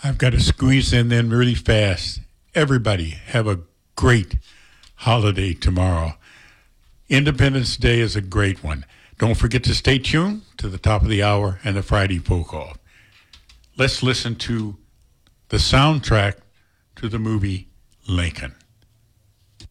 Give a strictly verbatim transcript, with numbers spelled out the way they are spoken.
I've got to squeeze in then really fast. Everybody have a great holiday tomorrow. Independence Day is a great one. Don't forget to stay tuned to the top of the hour and the Friday Folk Call. Let's listen to the soundtrack to the movie Lincoln.